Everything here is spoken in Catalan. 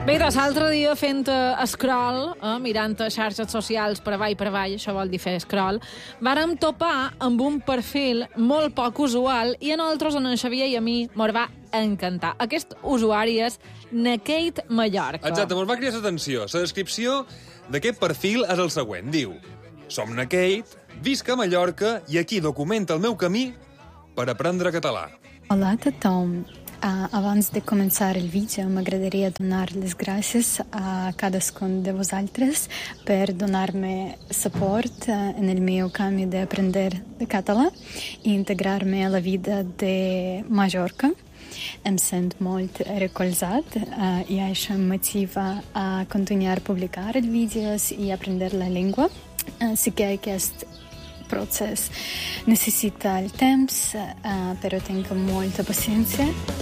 Bé, doncs l'altre dia fent scroll, mirant xarxes socials per avall, això vol dir fer scroll, vàrem topar amb un perfil molt poc usual i a nosaltres, en Xavier i a mi, mos va encantar. Aquest usuari és Nakate Mallorca. Exacte, mos va cridar l'atenció. La descripció d'aquest perfil és el següent. Diu: som Nakate, visc a Mallorca i aquí documenta el meu camí per aprendre català. Hola a tothom. Abans de començar el vídeo, m'agradaria donar les gràcies a cadascun de vosaltres per donar-me suport en el meu camí d'aprender de català i integrar-me a la vida de Mallorca. Em sent molt recolzat i això em motiva a continuar a publicar els vídeos i aprendre la llengua. Sí que aquest procés necessita el temps, però tinc molta paciència.